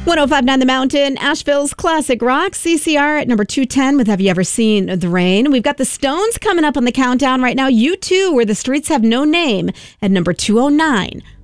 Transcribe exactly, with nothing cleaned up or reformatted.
one oh five point nine The Mountain, Asheville's classic rock, C C R at number two ten with Have You Ever Seen the Rain? We've got the Stones coming up on the countdown right now. U two, Where the Streets Have No Name, at number two oh nine.